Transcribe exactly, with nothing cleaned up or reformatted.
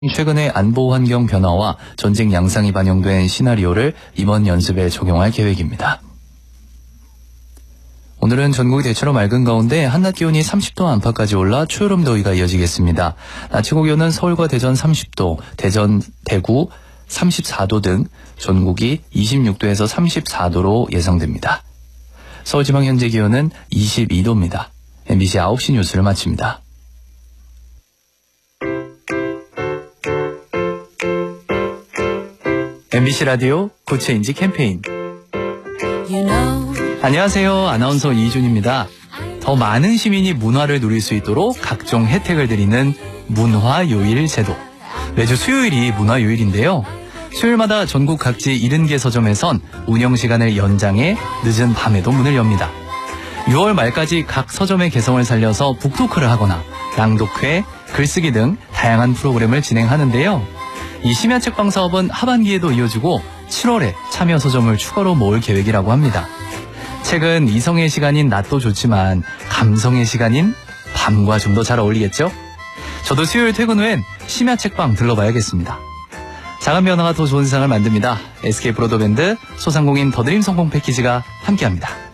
최근의 안보 환경 변화와 전쟁 양상이 반영된 시나리오를 이번 연습에 적용할 계획입니다. 오늘은 전국이 대체로 맑은 가운데 한낮 기온이 삼십 도 안팎까지 올라 초여름 더위가 이어지겠습니다. 낮 최고 기온은 서울과 대전 삼십 도, 대전, 대구 삼십사 도 등 전국이 이십육 도에서 삼십사 도로 예상됩니다. 서울 지방 현재 기온은 이십이 도입니다. 엠비씨 아홉 시 뉴스를 마칩니다. 엠비씨 라디오 구체인지 캠페인. You know. 안녕하세요. 아나운서 이준입니다. 더 많은 시민이 문화를 누릴 수 있도록 각종 혜택을 드리는 문화요일 제도. 매주 수요일이 문화요일인데요. 수요일마다 전국 각지 칠십 개 서점에선 운영시간을 연장해 늦은 밤에도 문을 엽니다. 유월 말까지 각 서점의 개성을 살려서 북토크를 하거나 낭독회, 글쓰기 등 다양한 프로그램을 진행하는데요. 이 심야책방 사업은 하반기에도 이어지고 칠월에 참여 서점을 추가로 모을 계획이라고 합니다. 책은 이성의 시간인 낮도 좋지만 감성의 시간인 밤과 좀 더 잘 어울리겠죠? 저도 수요일 퇴근 후엔 심야책방 들러봐야겠습니다. 작은 변화가 더 좋은 세상을 만듭니다. 에스케이 브로드밴드, 소상공인 더드림 성공 패키지가 함께합니다.